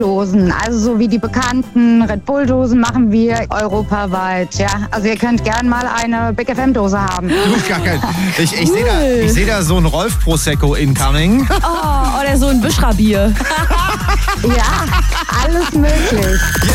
Dosen, also so wie die bekannten Red Bull Dosen machen wir europaweit, ja. Also ihr könnt gern mal eine Big FM Dose haben. Gar kein. Ich seh da so ein Rolf Prosecco incoming. Oh, oder so ein Bischra-Bier. Ja, alles möglich.